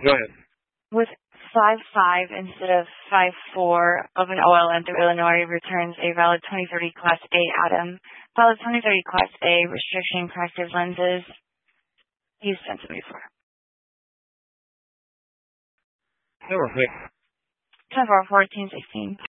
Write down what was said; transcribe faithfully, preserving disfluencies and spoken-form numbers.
Go ahead. With five five instead of five four of an O L M through Illinois returns a valid twenty thirty Class A Atom. Valid twenty thirty Class A restriction corrective lenses. He's sent to me before. Number six. ten four fourteen sixteen.